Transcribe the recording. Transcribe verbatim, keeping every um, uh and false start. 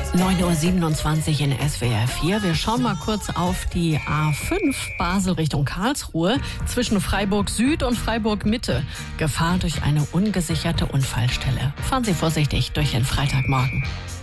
neun Uhr siebenundzwanzig in S W R vier. Wir schauen mal kurz auf die A fünf Basel Richtung Karlsruhe zwischen Freiburg Süd und Freiburg Mitte. Gefahr durch eine ungesicherte Unfallstelle. Fahren Sie vorsichtig durch den Freitagmorgen.